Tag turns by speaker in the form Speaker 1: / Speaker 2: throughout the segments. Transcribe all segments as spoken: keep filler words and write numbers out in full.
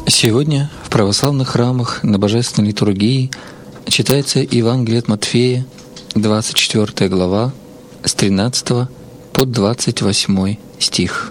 Speaker 1: Сегодня в православных храмах на Божественной литургии читается Евангелие от Матфея, двадцать четвёртая глава, с тринадцатого по двадцать восьмой стих.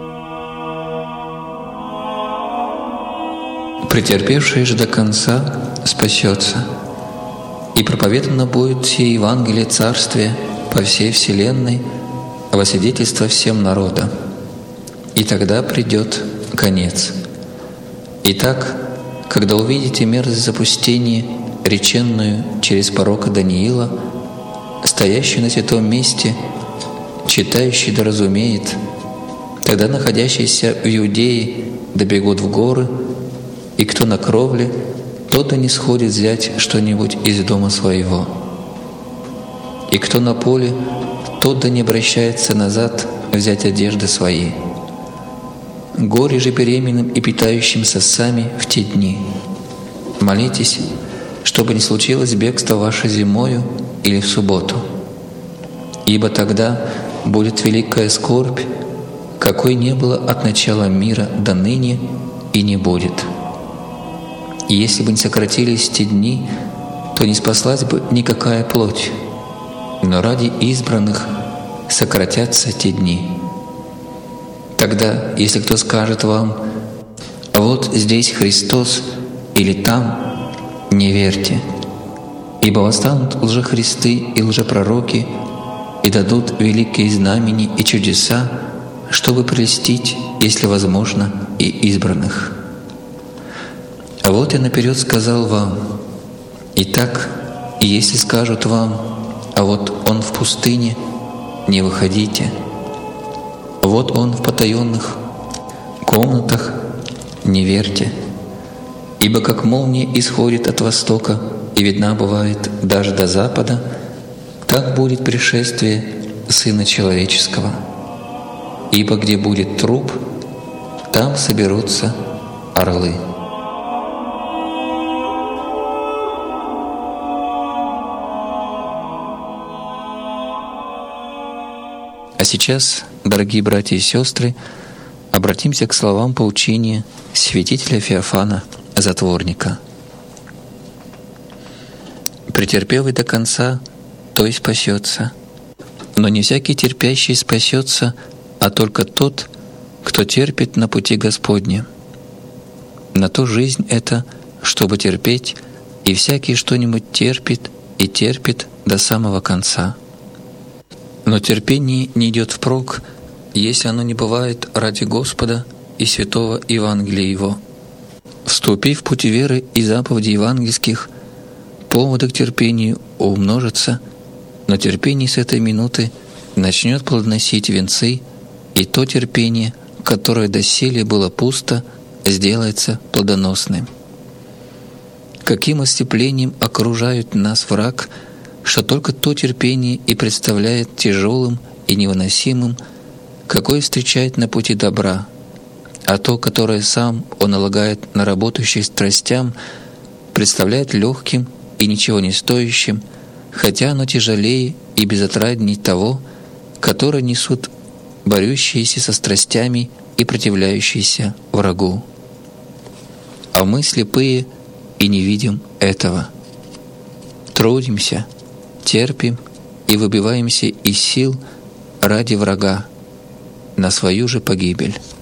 Speaker 1: «Претерпевший же до конца спасется, и проповедано будет сие Евангелие Царствия по всей вселенной во свидетельство всем народам, и тогда придет конец. Итак, когда увидите мерзость запустения, реченную через пророка Даниила, стоящий на святом месте, читающий да разумеет, тогда находящиеся в Иудее добегут в горы, и кто на кровле, тот да не сходит взять что-нибудь из дома своего. И кто на поле, тот да не обращается назад взять одежды свои. Горе же беременным и питающимся сами в те дни. Молитесь, чтобы не случилось бегство ваше зимою или в субботу. Ибо тогда будет великая скорбь, какой не было от начала мира до ныне и не будет. И если бы не сократились те дни, то не спаслась бы никакая плоть, но ради избранных сократятся те дни. Тогда, если кто скажет вам: «Вот здесь Христос» или «там», не верьте, ибо восстанут лжехристы и лжепророки и дадут великие знамения и чудеса, чтобы прельстить, если возможно, и избранных. А вот я наперед сказал вам: итак, и если скажут вам: «А вот он в пустыне», не выходите. Вот он в потаенных комнатах, не верьте. Ибо как молния исходит от востока и видна бывает даже до запада, так будет пришествие Сына Человеческого. Ибо где будет труп, там соберутся орлы». А сейчас, дорогие братья и сестры, обратимся к словам поучения святителя Феофана Затворника. «Претерпевый до конца, той спасется. Но не всякий терпящий спасется, а только тот, кто терпит на пути Господнем. На то жизнь это, чтобы терпеть, и всякий что-нибудь терпит и терпит до самого конца. Но терпение не идет впрок, если оно не бывает ради Господа и святого Евангелия Его. Вступив в путь веры и заповедей евангельских, поводы к терпению умножатся, но терпение с этой минуты начнет плодоносить венцы, и то терпение, которое доселе было пусто, сделается плодоносным. Каким ослеплением окружает нас враг, что только то терпение и представляет тяжелым и невыносимым, какое встречает на пути добра, а то, которое сам он налагает на работающих страстям, представляет легким и ничего не стоящим, хотя оно тяжелее и безотрадней того, которое несут борющиеся со страстями и противляющиеся врагу. А мы слепые и не видим этого. Трудимся, терпим и выбиваемся из сил ради врага на свою же погибель.